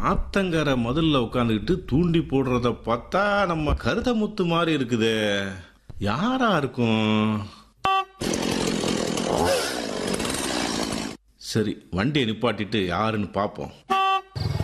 ஆத்தங்கரை முதல்ல உட்காந்துக்கிட்டு தூண்டி போடுறத பார்த்தா நம்ம கருதமுத்து மாதிரி இருக்குதே. யாரா இருக்கும்? சரி, வண்டியை நிப்பாட்டிட்டு யாருன்னு பார்ப்போம்.